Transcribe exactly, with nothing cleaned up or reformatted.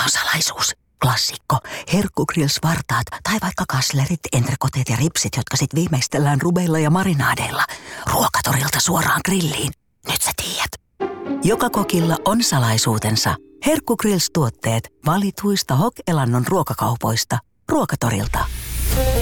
on salaisuus. Klassikko. Herkkugrills-vartaat tai vaikka kaslerit, entrekoteet ja ripsit, jotka sit viimeistellään rubeilla ja marinaadeilla. Ruokatorilta suoraan grilliin. Nyt sä tiedät. Joka kokilla on salaisuutensa. Herkkugrills-tuotteet valituista Hok-elannon ruokakaupoista. Ruokatorilta.